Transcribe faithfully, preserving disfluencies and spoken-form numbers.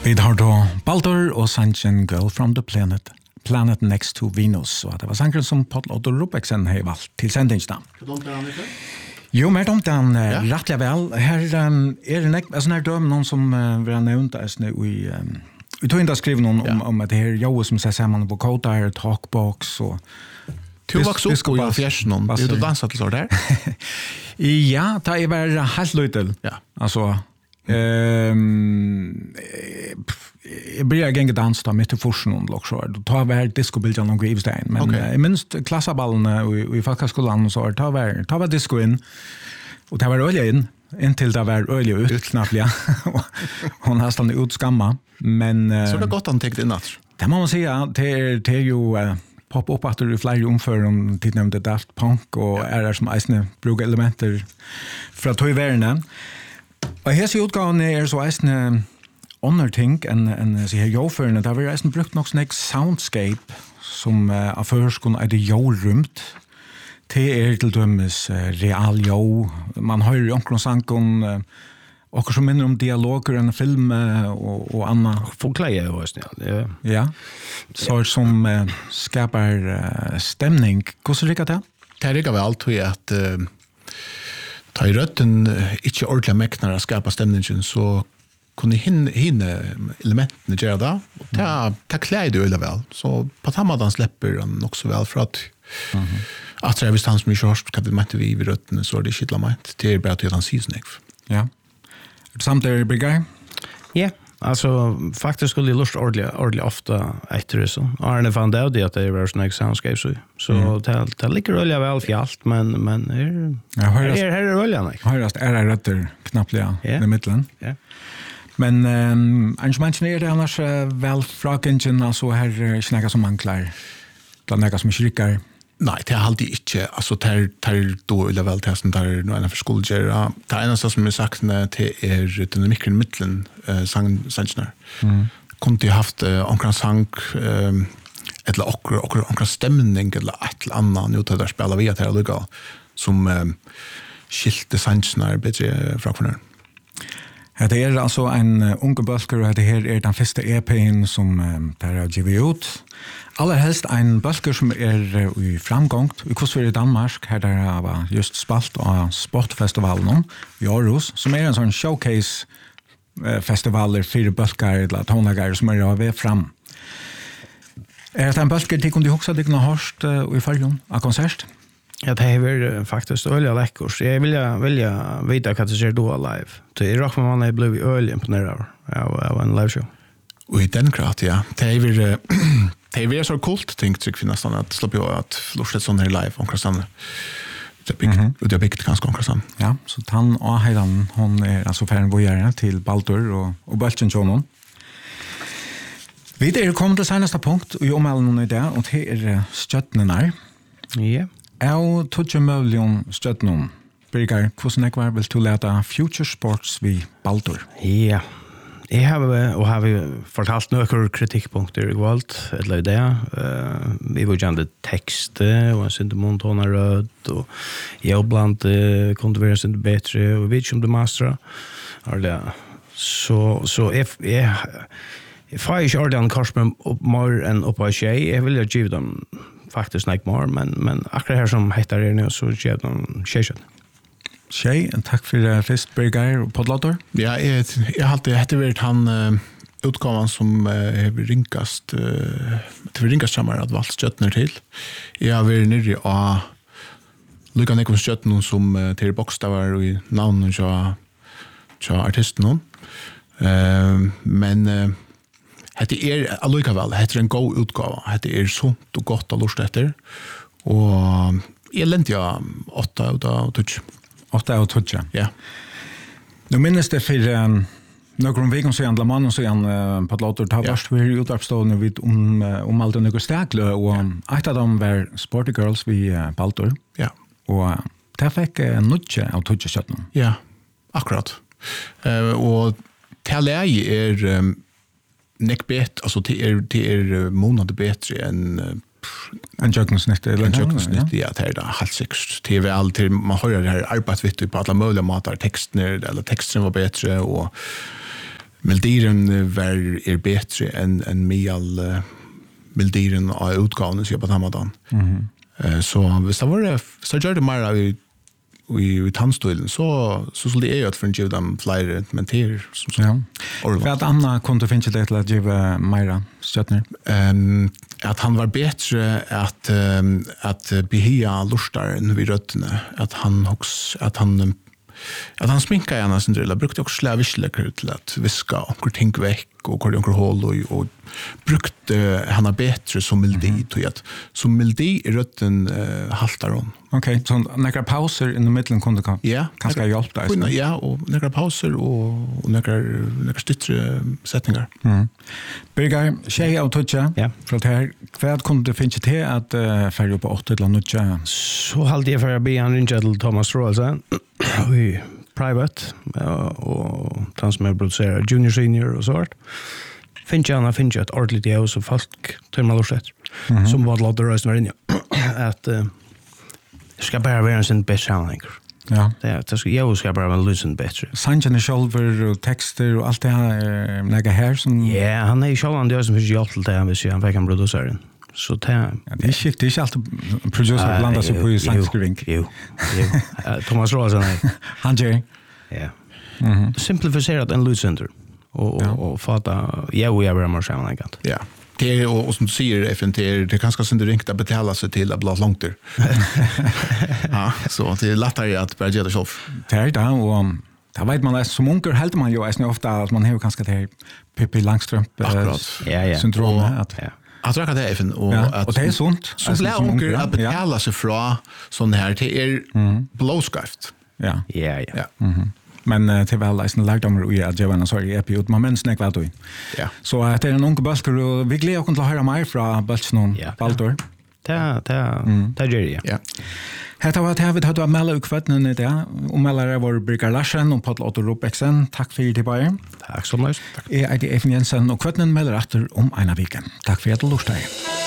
Vi har då Baldur och Sanchen Girl from the Planet. Planet Next to Venus. Så det var sanger som Paul Otto Rupeksen har valgt til sendingsdagen. Hva dumt er han ikke? Jo, mer dumt er han uh, rettelig vel. Her um, er det nek, altså, her døm noen som uh, vil ha nevnt i um, vi tog inte skriva någon om, om att det här Joe som säger samman på Kodar, Talkbox och Du vokste upp i fjärsen, är du dansat till så där? Ja, det är väl helt lite. Ja. Alltså, ehm jag börjar gänga dans då mitt i forsen och så. Då tar vi discobilden och Gravestein, men okay. minst klassaballen och i folkskolan så tar vi tar vi disco in. Och det var öliga in intill det var öliga ut knappt ja. Hon har stannat ut skamma, men så det gott han tänkte inåt. Det må man säga, det är det är ju uh, pop upp att det flyger omför om tid nämnde Daft Punk och ja. Är det som isne brukar elementer från toyvärna. Och här ser utgåvan är så isne honor think en en så här joförna där vi isne brukt nog snäck soundscape som uh, av förskon är det jordrumt. Det är till dömes uh, real jo. Man hör ju omkring sankon uh, och som minner om dialoger än film och och Anna förkläja och så ja. Ja. Så som uh, skapar uh, stämning. Hur så det? Det är väl allt ju att uh, ta i rötten uh, inte ordentligt mäknar att skapa stämningen så kunde hin hinna elementen göra det. Och ta ta kläder eller väl. Så på tamadan släpper han också väl för att mhm. Att det är visst han som är körst kan det mäta vi i rötten så det skitla mätt. Det är bara att han season. Ja. Samt där Brigay? Ja, alltså faktiskt skulle jag lust ordentligt ordentligt ofta efter det så. Arne fann det att det var såna soundscape så. Så det det ligger väl väl fjällt men men är ja, höras, är här är väl ja. Höras är det rötter knappt ja i mitten. Ja. Men ehm um, annars är det annars uh, väl fragenten alltså här uh, snacka som man klar. Då några som skickar. Nej, det är alltid inte. Alltså, det är, det är då eller väl det som det är någon för skolgärare. Det är enda som är sagt till er dynamiken i mitten uh, sannsnar. Mm. Kunde ju haft uh, omkring sang um, eller okra, okra, okra stämning eller ett eller annat nu till att spela via till att lugga som um, skilte sannsnar bättre fraktioner. Det är alltså en uh, unge bölker och det här är den första E P:n som um, där har givit ut. Allra helst en bölker som är uh, i framgång. I Kostvär i Danmark här där har just spalt av Sportfestivalen i Aarhus som är en sån showcase uh, festivaler för bölkar eller tonlagar som är av fram. Är det en bölker till kunde också dig något hörst uh, i färgen av konsert? Ja, det är faktiskt öliga läckors. Jag vill vilja veta vad det ser då live. Det är rakt man är blivit öliga imponerad av en live show. Och i den grad, ja. Det är väl det är så coolt tänkt sig finnas sån att släppa ju att lusta sån här live om Kristan. Det big och det big ganska Kristan. Ja, så han och hedan hon är alltså för en vojare till Baldur och och Balchen Jonon. Vi det kommer till senaste punkt och om alla i det och det är stöttnarna. Ja. Jag tog en miljon stöttnum. Birger, hvordan jeg var vel til å lete Future Sports vi Baldur? Ja, jeg har og har fortalt noen kritikkpunkter i valgt, eller det. Uh, vi var gjerne tekst, og en synte montona rød, og jeg blant uh, kunne være en synte bedre, og vi vet ikke om det mastra. Så, så jeg, jeg, jeg får ikke ordentlig korsmen opp mer enn oppe av tjej. Jeg vil jo give dem faktiskt snack more men men akkurat här som heter det nu så ger de tjej. Tjej, en tack för uh, först Birger på Podlator. Ja, jag jag har alltid heter vet han uh, utgåvan som uh, rinkast uh, till rinkast samar att valt stöttner till. Jag har varit nere och Lukas Nikon stöttner som uh, till bokstäver i namnen så så artisten. Eh men uh, det är allikevel, det är en god utgåva. Det är sunt och gott att lusta efter. Och elent jag åtta av touch. Åtta av touch, ja. Nu minns det för um, några veckor sedan, la mannen sedan uh, på Podlator tar vart vi utuppstående vid om om allt några stäkle och ett av dem var Sporty Girls vi uh, Baldur. Ja. Och uh, där fick uh, nutje av touch chatten. Ja, akkurat. Uh, och talet är um, neckbet alltså det är det är månader bättre än en jökensnitt eller en jökensnitt ja det är det helt säkert det är väl till man hör det här arbetsvitt på alla möjliga matar texter eller texten var bättre och Meldiren var er bättre än en Mial uh, Meldiren av utgåvan så på Ramadan. Mhm. Uh, så hvis det var det, hvis det gjør det mer i i i tandstolen så så skulle det ju att för dem flyger men det som så. Ja. För att Anna kunde finna det till att ge Myra stöttner. Ehm att han var bättre att um, att behia lustaren vid rötterna att han också att han att han sminkar gärna sin drilla brukte också slavisläcker till att viska och tänka veck och kör några hål och och brukte han har bättre som melodi mm. till att som melodi i rötten uh, haltar hon. Okej, okay, så några pauser i mitten kunde kan. Ja, kanske hjälpa dig. Ja, och några pauser och och några några stuttre sättningar. Mm. Birger, tjej och toucha. Ja. För att här vad kunde det finnas till att uh, färja på åtta eller något. Så hade jag för att be han ringa till Thomas Rosa. Vi private och transmer producerar junior senior och sånt. Finns jag finns jag ett ordentligt jag så folk termal och sätt. Som var låter rösten var inne. Att uh, ska bara vara en sån bäst sounding. Ja. Det är så jag ska bara lyssna bättre. Sanjane shoulder och texter och allt det här lägga här som ja, han är ju själv det som är hjälpt det han vill han fick en produceren. Så det ja, det är shit, det är alltid producer blanda sig på sangskrivning. Jo. Jo. Thomas Rosa nej. Han Jerry. Ja. Mhm. Simplificerat en lydcenter och och och fatta ja vi är bara mer sounding. Ja. Det är och, och som du säger F N T det kanske ska inte ringa att betala sig till att bli långt där. Ja, så det är lättare att bara göra det själv. Det är det och da vet man att som onkel helt man ju är ofta att man har kanske det Pippi Langströmp ja, ja. syndrom att ja. Jag tror att det är även och ja, att och det är sånt. Så blir onkel att betala sig från sån här till er mm. blåskaft. Ja. Ja, ja. Ja. Mhm. Men uh, till väl är en lärdomar i att jag sorry epi ut man men snack väl då. Ja. Så att det är en ung bulker och vi glädjer oss att höra mer från Bulchnon Baltor. Ta ta ta Jerry. Ja. Hetta var det vi hade med ukvattnen det och mellar var Birger Larsen och Paul Otto Robexen. Tack för det bara. Tack så mycket. Jag är det Effen Jensen och kvattnen mellar åter om en vecka. Tack för att du lyssnade.